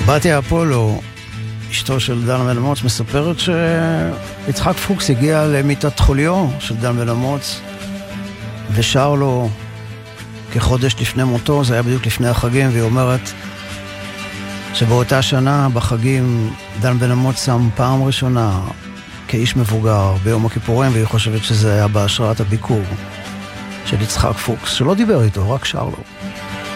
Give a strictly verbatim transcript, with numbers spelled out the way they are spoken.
בתיה אפולו, אשתו של דן בן אמוץ, מספרת שיצחק פוקס הגיע למיטת חוליו של דן בן אמוץ ושר לו כחודש לפני מותו, זה היה בדיוק לפני החגים, והיא אומרת שבאותה שנה בחגים דן בן אמוץ שם פעם ראשונה כאיש מבוגר ביום הכיפורים, והיא חושבת שזה היה בהשראת הביקור של יצחק פוקס, שלא דיבר איתו, רק שר לו.